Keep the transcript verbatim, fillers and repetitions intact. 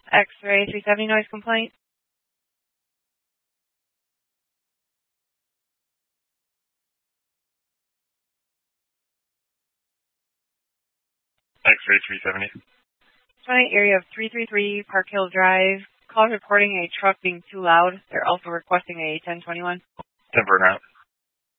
X-ray three seventy noise complaint. X-ray three seventy. twenty area of three three three Park Hill Drive. Call reporting a truck being too loud. They're also requesting a ten twenty-one. ten for now.